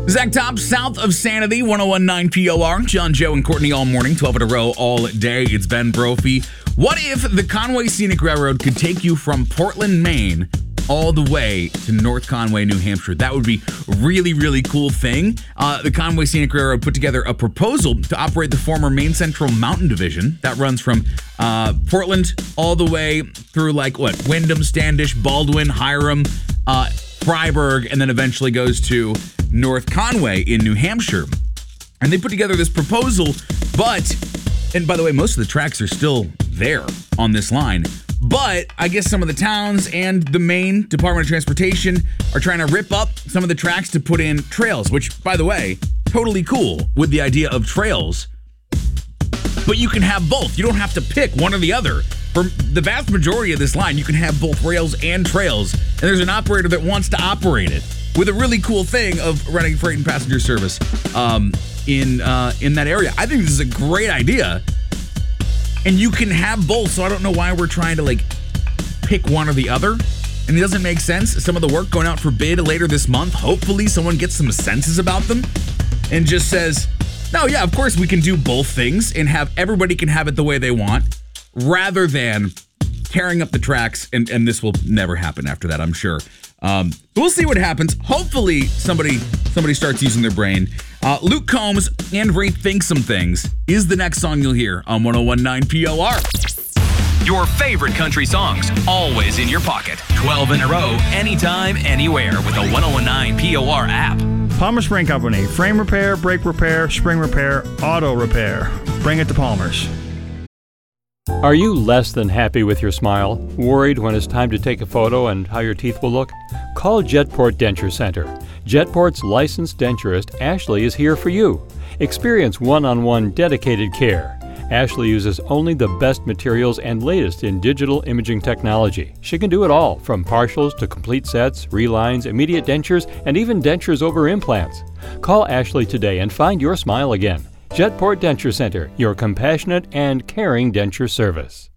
Zach Top, south of Sanity, 1019 POR. John, Joe, and Courtney all morning, 12 in a row all day. It's Ben Brophy. What if the Conway Scenic Railroad could take you from Portland, Maine, all the way to North Conway, New Hampshire? That would be a really, really cool thing. The Conway Scenic Railroad put together a proposal to operate the former Maine Central Mountain Division that runs from Portland all the way through Windham, Standish, Baldwin, Hiram, Freiburg, and then eventually goes to North Conway in New Hampshire. And they put together this proposal, and by the way, most of the tracks are still there on this line. But I guess some of the towns and the Maine Department of Transportation are trying to rip up some of the tracks to put in trails, which, by the way, totally cool with the idea of trails. But you can have both. You don't have to pick one or the other. For the vast majority of this line, you can have both rails and trails, and there's an operator that wants to operate it with a really cool thing of running freight and passenger service in that area. I think this is a great idea, and you can have both, so I don't know why we're trying to pick one or the other, and it doesn't make sense. Some of the work going out for bid later this month, hopefully someone gets some senses about them and just says, no, yeah, of course we can do both things and have everybody can have it the way they want, rather than tearing up the tracks, and this will never happen after that, I'm sure. We'll see what happens. Hopefully somebody starts using their brain. Luke Combs and Rethink Some Things is the next song you'll hear on 1019 POR. Your favorite country songs, always in your pocket. 12 in a row, anytime, anywhere with the 1019 POR app. Palmer Spring Company. Frame repair, brake repair, spring repair, auto repair. Bring it to Palmer's. Are you less than happy with your smile? Worried when it's time to take a photo and how your teeth will look? Call Jetport Denture Center. Jetport's licensed denturist, Ashley, is here for you. Experience one-on-one dedicated care. Ashley uses only the best materials and latest in digital imaging technology. She can do it all, from partials to complete sets, relines, immediate dentures, and even dentures over implants. Call Ashley today and find your smile again. Jetport Denture Center, your compassionate and caring denture service.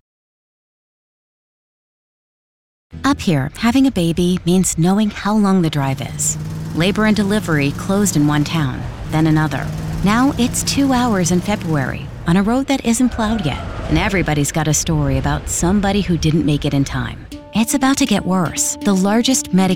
Up here, having a baby means knowing how long the drive is. Labor and delivery closed in one town, then another. Now it's 2 hours in February on a road that isn't plowed yet. And everybody's got a story about somebody who didn't make it in time. It's about to get worse. The largest Medicaid